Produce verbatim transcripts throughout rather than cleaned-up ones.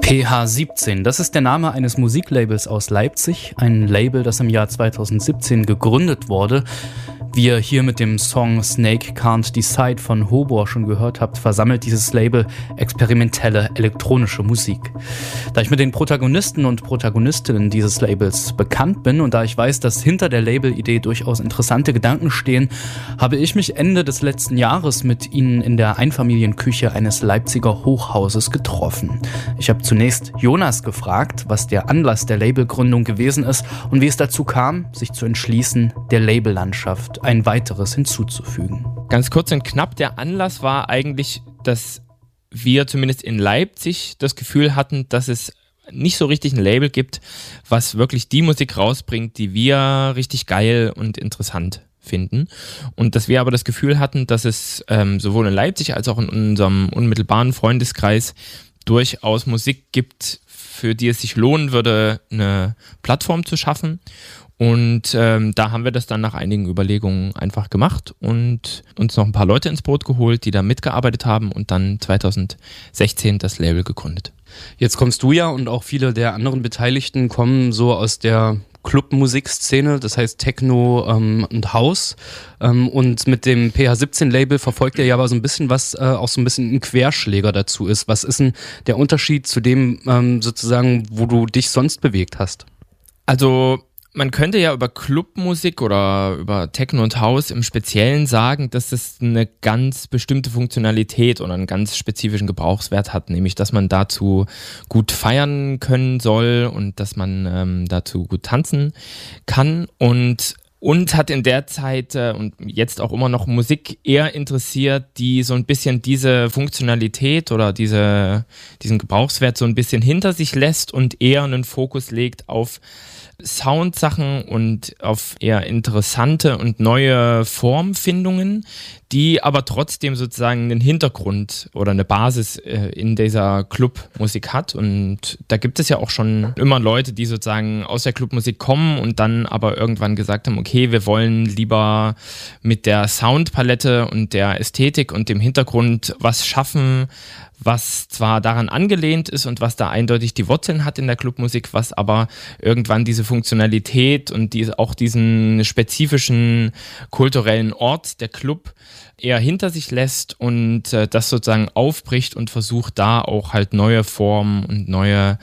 P H siebzehn, das ist der Name eines Musiklabels aus Leipzig, ein Label, das im Jahr zweitausendsiebzehn gegründet wurde. Wie ihr hier mit dem Song Snake Can't Decide von Hobor schon gehört habt, versammelt dieses Label experimentelle elektronische Musik. Da ich mit den Protagonisten und Protagonistinnen dieses Labels bekannt bin und da ich weiß, dass hinter der Labelidee durchaus interessante Gedanken stehen, habe ich mich Ende des letzten Jahres mit ihnen in der Einfamilienküche eines Leipziger Hochhauses getroffen. Ich habe zunächst Jonas gefragt, was der Anlass der Labelgründung gewesen ist und wie es dazu kam, sich zu entschließen, der Labellandschaft ein weiteres hinzuzufügen. Ganz kurz und knapp, der Anlass war eigentlich, dass wir zumindest in Leipzig das Gefühl hatten, dass es nicht so richtig ein Label gibt, was wirklich die Musik rausbringt, die wir richtig geil und interessant finden. Und dass wir aber das Gefühl hatten, dass es ähm, sowohl in Leipzig als auch in unserem unmittelbaren Freundeskreis durchaus Musik gibt, für die es sich lohnen würde, eine Plattform zu schaffen. Und ähm, da haben wir das dann nach einigen Überlegungen einfach gemacht und uns noch ein paar Leute ins Boot geholt, die da mitgearbeitet haben und dann zweitausendsechzehn das Label gegründet. Jetzt kommst du ja und auch viele der anderen Beteiligten kommen so aus der Clubmusikszene, das heißt Techno ähm, und House. Ähm, und mit dem P H siebzehn Label verfolgt ihr ja aber so ein bisschen, was äh, auch so ein bisschen ein Querschläger dazu ist. Was ist denn der Unterschied zu dem ähm, sozusagen, wo du dich sonst bewegt hast? Also man könnte ja über Clubmusik oder über Techno und House im Speziellen sagen, dass es eine ganz bestimmte Funktionalität oder einen ganz spezifischen Gebrauchswert hat, nämlich dass man dazu gut feiern können soll und dass man ähm, dazu gut tanzen kann. Und uns hat in der Zeit äh, und jetzt auch immer noch Musik eher interessiert, die so ein bisschen diese Funktionalität oder diese, diesen Gebrauchswert so ein bisschen hinter sich lässt und eher einen Fokus legt auf Soundsachen und auf eher interessante und neue Formfindungen, die aber trotzdem sozusagen einen Hintergrund oder eine Basis äh, in dieser Clubmusik hat. Und da gibt es ja auch schon immer Leute, die sozusagen aus der Clubmusik kommen und dann aber irgendwann gesagt haben, okay, wir wollen lieber mit der Soundpalette und der Ästhetik und dem Hintergrund was schaffen, was zwar daran angelehnt ist und was da eindeutig die Wurzeln hat in der Clubmusik, was aber irgendwann diese Funktionalität und die, auch diesen spezifischen kulturellen Ort, der Club, eher hinter sich lässt und äh, das sozusagen aufbricht und versucht da auch halt neue Formen und neue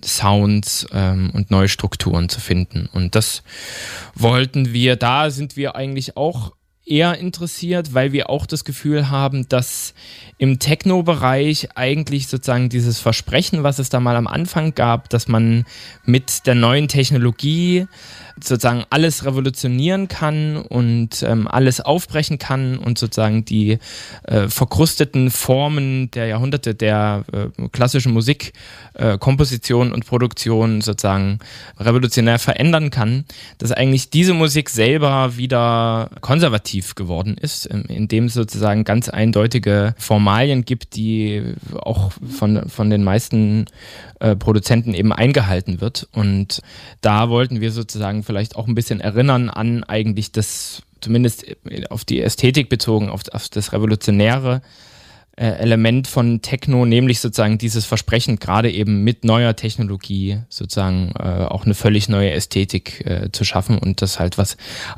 Sounds ähm, und neue Strukturen zu finden. Und das wollten wir, da sind wir eigentlich auch eher interessiert, weil wir auch das Gefühl haben, dass im Techno-Bereich eigentlich sozusagen dieses Versprechen, was es da mal am Anfang gab, dass man mit der neuen Technologie sozusagen alles revolutionieren kann und ähm, alles aufbrechen kann und sozusagen die äh, verkrusteten Formen der Jahrhunderte der äh, klassischen Musik, äh, Komposition und Produktion sozusagen revolutionär verändern kann, dass eigentlich diese Musik selber wieder konservativ geworden ist, indem es sozusagen ganz eindeutige Formalien gibt, die auch von, von den meisten äh, Produzenten eben eingehalten wird. Und da wollten wir sozusagen vielleicht auch ein bisschen erinnern an eigentlich das, zumindest auf die Ästhetik bezogen, auf, auf das revolutionäre äh, Element von Techno, nämlich sozusagen dieses Versprechen, gerade eben mit neuer Technologie sozusagen äh, auch eine völlig neue Ästhetik äh, zu schaffen und das halt, was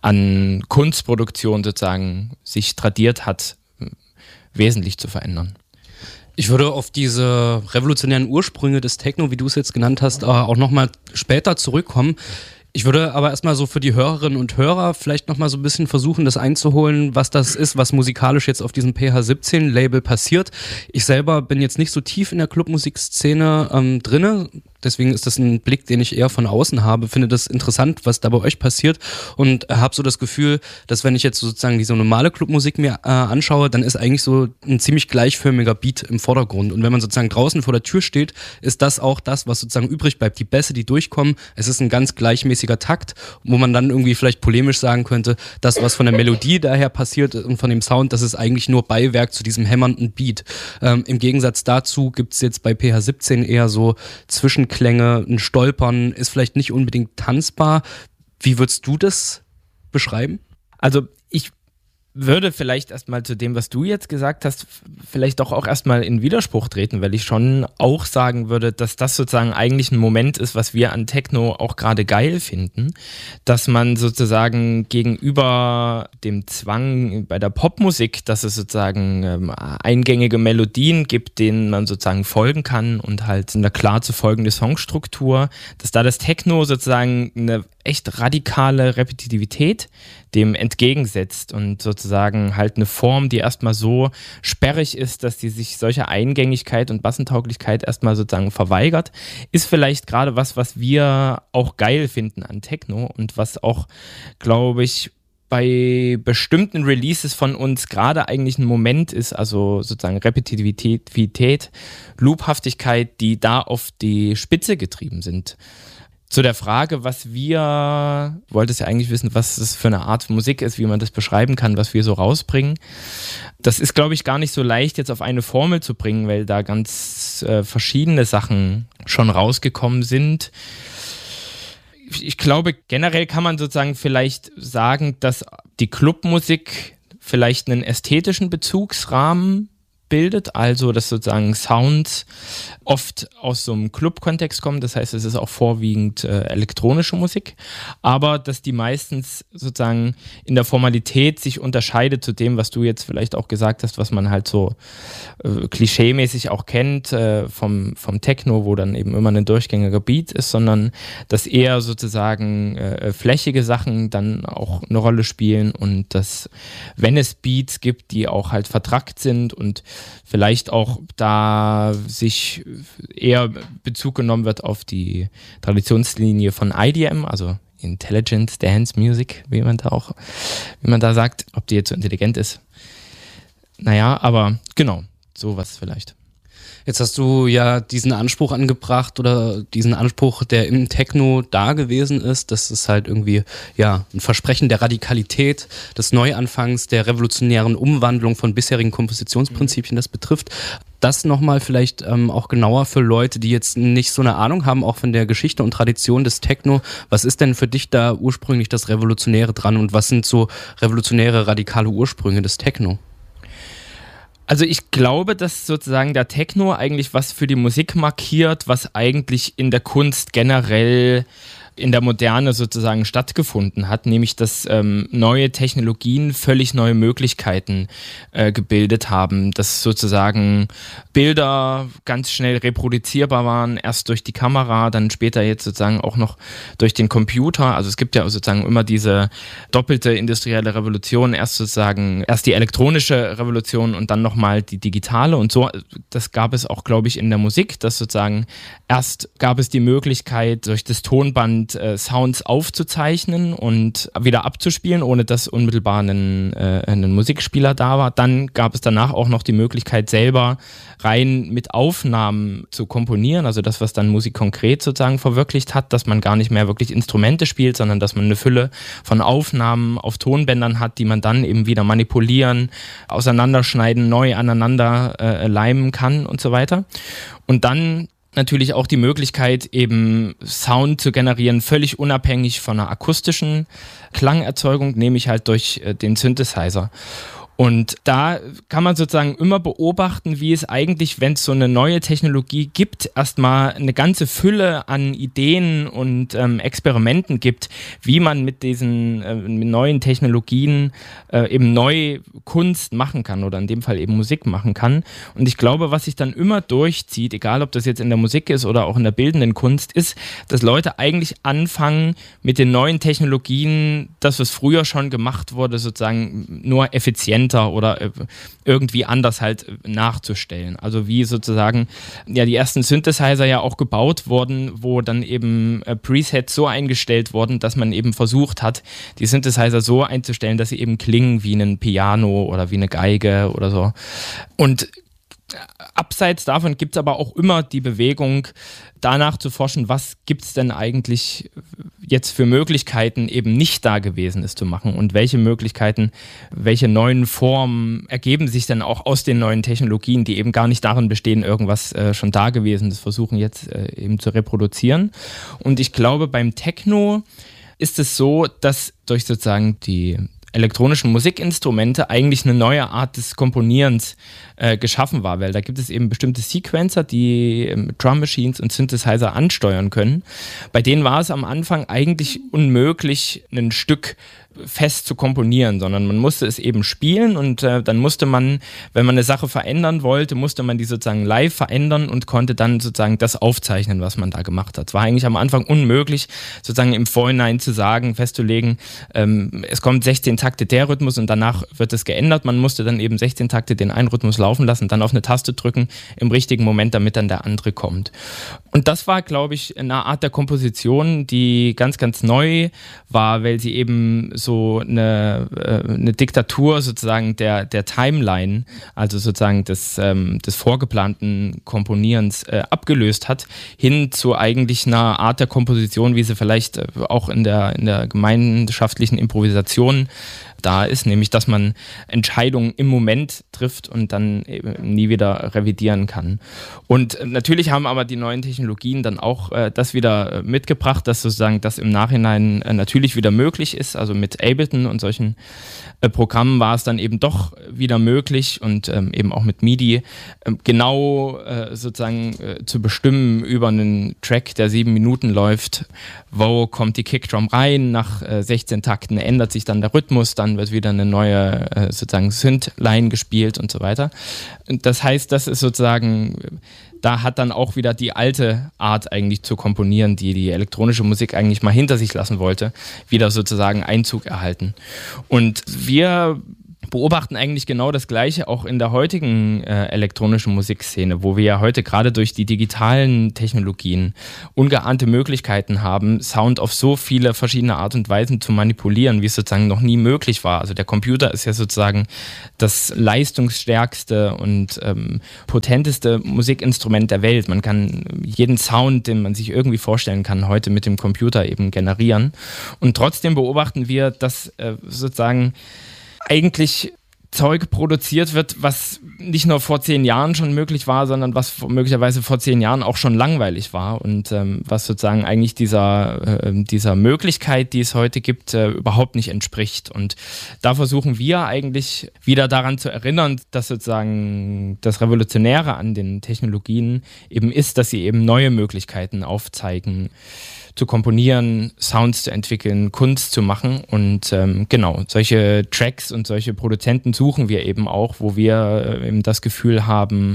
an Kunstproduktion sozusagen sich tradiert hat, wesentlich zu verändern. Ich würde auf diese revolutionären Ursprünge des Techno, wie du es jetzt genannt hast, auch nochmal später zurückkommen. Ich würde aber erstmal so für die Hörerinnen und Hörer vielleicht nochmal so ein bisschen versuchen, das einzuholen, was das ist, was musikalisch jetzt auf diesem P H siebzehn Label passiert. Ich selber bin jetzt nicht so tief in der Clubmusikszene ähm, drinne. Deswegen ist das ein Blick, den ich eher von außen habe. Finde das interessant, was da bei euch passiert und habe so das Gefühl, dass wenn ich jetzt sozusagen diese normale Clubmusik mir äh, anschaue, dann ist eigentlich so ein ziemlich gleichförmiger Beat im Vordergrund. Und wenn man sozusagen draußen vor der Tür steht, ist das auch das, was sozusagen übrig bleibt. Die Bässe, die durchkommen, es ist ein ganz gleichmäßiger Takt, wo man dann irgendwie vielleicht polemisch sagen könnte, das, was von der Melodie daher passiert und von dem Sound, das ist eigentlich nur Beiwerk zu diesem hämmernden Beat. Ähm, im Gegensatz dazu gibt's jetzt bei P H siebzehn eher so zwischen Klänge, ein Stolpern, ist vielleicht nicht unbedingt tanzbar. Wie würdest du das beschreiben? Also ich würde vielleicht erstmal zu dem, was du jetzt gesagt hast, vielleicht doch auch erstmal in Widerspruch treten, weil ich schon auch sagen würde, dass das sozusagen eigentlich ein Moment ist, was wir an Techno auch gerade geil finden, dass man sozusagen gegenüber dem Zwang bei der Popmusik, dass es sozusagen ähm, eingängige Melodien gibt, denen man sozusagen folgen kann und halt eine klar zu folgende Songstruktur, dass da das Techno sozusagen eine echt radikale Repetitivität dem entgegensetzt und sozusagen halt eine Form, die erstmal so sperrig ist, dass die sich solcher Eingängigkeit und Massentauglichkeit erstmal sozusagen verweigert, ist vielleicht gerade was, was wir auch geil finden an Techno und was auch, glaube ich, bei bestimmten Releases von uns gerade eigentlich ein Moment ist, also sozusagen Repetitivität, Loophaftigkeit, die da auf die Spitze getrieben sind. Zu der Frage, was wir, du wolltest ja eigentlich wissen, was das für eine Art Musik ist, wie man das beschreiben kann, was wir so rausbringen. Das ist, glaube ich, gar nicht so leicht jetzt auf eine Formel zu bringen, weil da ganz äh, verschiedene Sachen schon rausgekommen sind. Ich glaube, generell kann man sozusagen vielleicht sagen, dass die Clubmusik vielleicht einen ästhetischen Bezugsrahmen bildet, also dass sozusagen Sounds oft aus so einem Club-Kontext kommen, das heißt, es ist auch vorwiegend äh, elektronische Musik, aber dass die meistens sozusagen in der Formalität sich unterscheidet zu dem, was du jetzt vielleicht auch gesagt hast, was man halt so äh, klischeemäßig auch kennt äh, vom, vom Techno, wo dann eben immer ein durchgängiger Beat ist, sondern dass eher sozusagen äh, flächige Sachen dann auch eine Rolle spielen und dass, wenn es Beats gibt, die auch halt vertrackt sind und vielleicht auch da sich eher Bezug genommen wird auf die Traditionslinie von I D M, also Intelligent Dance Music, wie man da auch, wie man da sagt, ob die jetzt so intelligent ist. Naja, aber genau, sowas vielleicht. Jetzt hast du ja diesen Anspruch angebracht oder diesen Anspruch, der im Techno da gewesen ist, dass es halt irgendwie ja ein Versprechen der Radikalität, des Neuanfangs, der revolutionären Umwandlung von bisherigen Kompositionsprinzipien das betrifft. Das nochmal vielleicht ähm, auch genauer für Leute, die jetzt nicht so eine Ahnung haben, auch von der Geschichte und Tradition des Techno. Was ist denn für dich da ursprünglich das Revolutionäre dran und was sind so revolutionäre, radikale Ursprünge des Techno? Also ich glaube, dass sozusagen der Techno eigentlich was für die Musik markiert, was eigentlich in der Kunst generell in der Moderne sozusagen stattgefunden hat, nämlich dass ähm, neue Technologien völlig neue Möglichkeiten äh, gebildet haben, dass sozusagen Bilder ganz schnell reproduzierbar waren, erst durch die Kamera, dann später jetzt sozusagen auch noch durch den Computer. Also es gibt ja sozusagen immer diese doppelte industrielle Revolution, erst sozusagen, erst die elektronische Revolution und dann nochmal die digitale und so, das gab es auch, glaube ich, in der Musik, dass sozusagen erst gab es die Möglichkeit, durch das Tonband Sounds aufzuzeichnen und wieder abzuspielen, ohne dass unmittelbar ein, äh, ein Musikspieler da war. Dann gab es danach auch noch die Möglichkeit, selber rein mit Aufnahmen zu komponieren, also das, was dann Musik konkret sozusagen verwirklicht hat, dass man gar nicht mehr wirklich Instrumente spielt, sondern dass man eine Fülle von Aufnahmen auf Tonbändern hat, die man dann eben wieder manipulieren, auseinanderschneiden, neu aneinander äh, leimen kann und so weiter. Und dann natürlich auch die Möglichkeit, eben Sound zu generieren, völlig unabhängig von einer akustischen Klangerzeugung, nämlich halt durch äh, den Synthesizer. Und da kann man sozusagen immer beobachten, wie es eigentlich, wenn es so eine neue Technologie gibt, erstmal eine ganze Fülle an Ideen und ähm, Experimenten gibt, wie man mit diesen äh, mit neuen Technologien äh, eben neue Kunst machen kann oder in dem Fall eben Musik machen kann. Und ich glaube, was sich dann immer durchzieht, egal ob das jetzt in der Musik ist oder auch in der bildenden Kunst, ist, dass Leute eigentlich anfangen, mit den neuen Technologien, das, was früher schon gemacht wurde, sozusagen nur effizienter oder irgendwie anders halt nachzustellen. Also wie sozusagen ja die ersten Synthesizer ja auch gebaut wurden, wo dann eben äh, Presets so eingestellt wurden, dass man eben versucht hat, die Synthesizer so einzustellen, dass sie eben klingen wie ein Piano oder wie eine Geige oder so. Und abseits davon gibt es aber auch immer die Bewegung, danach zu forschen, was gibt es denn eigentlich jetzt für Möglichkeiten, eben nicht da gewesen ist zu machen und welche Möglichkeiten, welche neuen Formen ergeben sich dann auch aus den neuen Technologien, die eben gar nicht darin bestehen, irgendwas äh, schon da gewesen ist, versuchen jetzt äh, eben zu reproduzieren. Und ich glaube, beim Techno ist es so, dass durch sozusagen die elektronischen Musikinstrumente eigentlich eine neue Art des Komponierens äh, geschaffen war, weil da gibt es eben bestimmte Sequencer, die ähm, Drum Machines und Synthesizer ansteuern können. Bei denen war es am Anfang eigentlich unmöglich, ein Stück fest zu komponieren, sondern man musste es eben spielen und äh, dann musste man, wenn man eine Sache verändern wollte, musste man die sozusagen live verändern und konnte dann sozusagen das aufzeichnen, was man da gemacht hat. Es war eigentlich am Anfang unmöglich, sozusagen im Vorhinein zu sagen, festzulegen, ähm, es kommt sechzehn Takte der Rhythmus und danach wird es geändert. Man musste dann eben sechzehn Takte den einen Rhythmus laufen lassen, dann auf eine Taste drücken im richtigen Moment, damit dann der andere kommt. Und das war, glaube ich, eine Art der Komposition, die ganz, ganz neu war, weil sie eben so eine, äh, eine Diktatur sozusagen der, der Timeline, also sozusagen des, ähm, des vorgeplanten Komponierens äh, abgelöst hat, hin zu eigentlich einer Art der Komposition, wie sie vielleicht äh, auch in der, in der gemeinschaftlichen Improvisation da ist, nämlich dass man Entscheidungen im Moment trifft und dann eben nie wieder revidieren kann. Und natürlich haben aber die neuen Technologien dann auch äh, das wieder mitgebracht, dass sozusagen das im Nachhinein äh, natürlich wieder möglich ist. Also mit Ableton und solchen äh, Programmen war es dann eben doch wieder möglich und ähm, eben auch mit MIDI äh, genau äh, sozusagen äh, zu bestimmen über einen Track, der sieben Minuten läuft, wo kommt die Kickdrum rein, nach äh, sechzehn Takten ändert sich dann der Rhythmus, dann wird wieder eine neue äh, sozusagen Synth-Line gespielt und so weiter. Und das heißt, das ist sozusagen, da hat dann auch wieder die alte Art eigentlich zu komponieren, die die elektronische Musik eigentlich mal hinter sich lassen wollte, wieder sozusagen Einzug erhalten. Und wir beobachten eigentlich genau das Gleiche auch in der heutigen äh, elektronischen Musikszene, wo wir ja heute gerade durch die digitalen Technologien ungeahnte Möglichkeiten haben, Sound auf so viele verschiedene Art und Weisen zu manipulieren, wie es sozusagen noch nie möglich war. Also der Computer ist ja sozusagen das leistungsstärkste und ähm, potenteste Musikinstrument der Welt. Man kann jeden Sound, den man sich irgendwie vorstellen kann, heute mit dem Computer eben generieren. Und trotzdem beobachten wir, dass äh, sozusagen eigentlich Zeug produziert wird, was nicht nur vor zehn Jahren schon möglich war, sondern was möglicherweise vor zehn Jahren auch schon langweilig war und ähm, was sozusagen eigentlich dieser, äh, dieser Möglichkeit, die es heute gibt, äh, überhaupt nicht entspricht. Und da versuchen wir eigentlich wieder daran zu erinnern, dass sozusagen das Revolutionäre an den Technologien eben ist, dass sie eben neue Möglichkeiten aufzeigen, zu komponieren, Sounds zu entwickeln, Kunst zu machen und ähm, genau, solche Tracks und solche Produzenten suchen wir eben auch, wo wir äh, eben das Gefühl haben,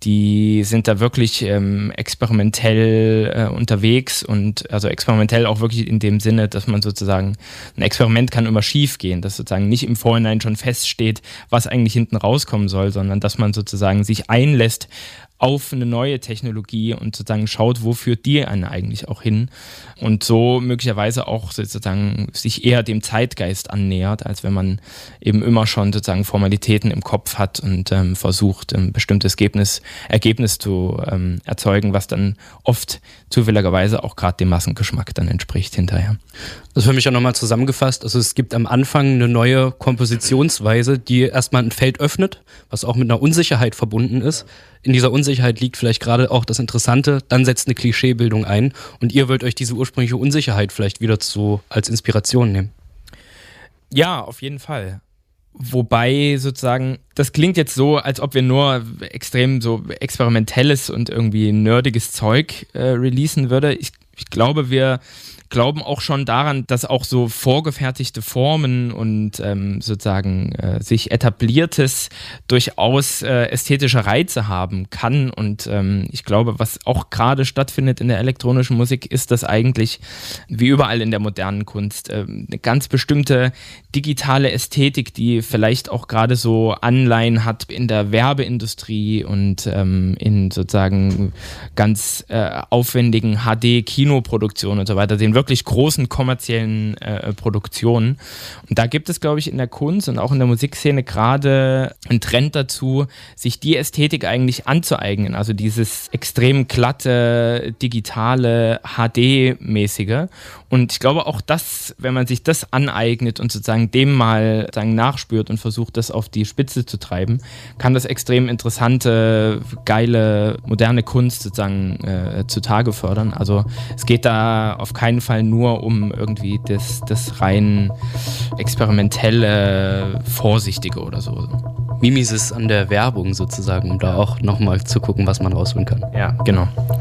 die sind da wirklich ähm, experimentell äh, unterwegs und also experimentell auch wirklich in dem Sinne, dass man sozusagen, ein Experiment kann immer schief gehen, dass sozusagen nicht im Vorhinein schon feststeht, was eigentlich hinten rauskommen soll, sondern dass man sozusagen sich einlässt auf eine neue Technologie und sozusagen schaut, wo führt die einen eigentlich auch hin und so möglicherweise auch sozusagen sich eher dem Zeitgeist annähert, als wenn man eben immer schon sozusagen Formalitäten im Kopf hat und ähm, versucht, ein bestimmtes Ergebnis, Ergebnis zu ähm, erzeugen, was dann oft zufälligerweise auch gerade dem Massengeschmack dann entspricht hinterher. Also für mich auch nochmal zusammengefasst, also es gibt am Anfang eine neue Kompositionsweise, die erstmal ein Feld öffnet, was auch mit einer Unsicherheit verbunden ist. In dieser Unsicherheit liegt vielleicht gerade auch das Interessante, dann setzt eine Klischeebildung ein und ihr wollt euch diese ursprüngliche Unsicherheit vielleicht wieder zu, als Inspiration nehmen. Ja, auf jeden Fall. Wobei sozusagen, das klingt jetzt so, als ob wir nur extrem so experimentelles und irgendwie nerdiges Zeug äh, releasen würde. Ich, ich glaube, wir glauben auch schon daran, dass auch so vorgefertigte Formen und ähm, sozusagen äh, sich etabliertes durchaus äh, ästhetische Reize haben kann. Und ähm, ich glaube, was auch gerade stattfindet in der elektronischen Musik, ist, dass eigentlich, wie überall in der modernen Kunst, äh, eine ganz bestimmte digitale Ästhetik, die vielleicht auch gerade so Anleihen hat in der Werbeindustrie und ähm, in sozusagen ganz äh, aufwendigen H D-Kinoproduktionen und so weiter, den wirklich großen kommerziellen äh, Produktionen. Und da gibt es, glaube ich, in der Kunst und auch in der Musikszene gerade einen Trend dazu, sich die Ästhetik eigentlich anzueignen. Also dieses extrem glatte, digitale, H D-mäßige. Und ich glaube auch das, wenn man sich das aneignet und sozusagen dem mal sozusagen nachspürt und versucht, das auf die Spitze zu treiben, kann das extrem interessante, geile, moderne Kunst sozusagen äh, zutage fördern. Also es geht da auf keinen Fall Fall nur um irgendwie das, das rein experimentelle, vorsichtige oder so. Mimesis an der Werbung sozusagen, um da auch nochmal zu gucken, was man rausholen kann. Ja, genau.